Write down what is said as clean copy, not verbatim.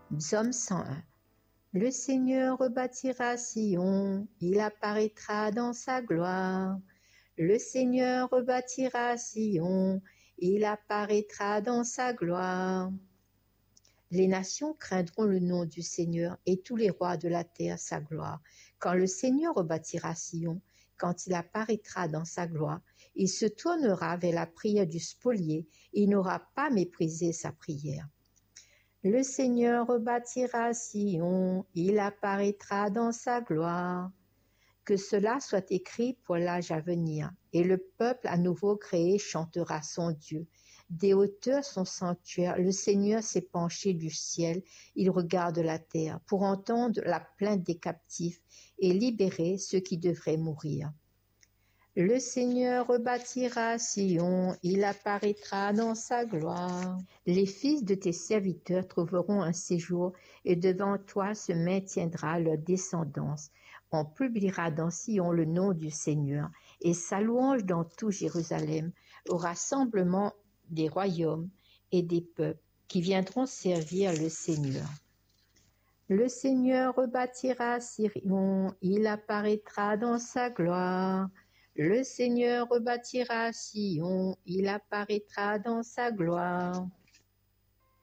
Psaume 101. Le Seigneur rebâtira Sion, il apparaîtra dans sa gloire. Le Seigneur rebâtira Sion, il apparaîtra dans sa gloire. Les nations craindront le nom du Seigneur et tous les rois de la terre sa gloire. Quand le Seigneur rebâtira Sion, quand il apparaîtra dans sa gloire, il se tournera vers la prière du spolié et il n'aura pas méprisé sa prière. Le Seigneur rebâtira Sion, il apparaîtra dans sa gloire. Que cela soit écrit pour l'âge à venir, et le peuple à nouveau créé chantera son Dieu. Des hauteurs son sanctuaire, le Seigneur s'est penché du ciel, il regarde la terre pour entendre la plainte des captifs et libérer ceux qui devraient mourir. Le Seigneur rebâtira Sion, il apparaîtra dans sa gloire. Les fils de tes serviteurs trouveront un séjour, et devant toi se maintiendra leur descendance. On publiera dans Sion le nom du Seigneur, et sa louange dans tout Jérusalem, au rassemblement des royaumes et des peuples qui viendront servir le Seigneur. Le Seigneur rebâtira Sion, il apparaîtra dans sa gloire. Le Seigneur rebâtira Sion, il apparaîtra dans sa gloire.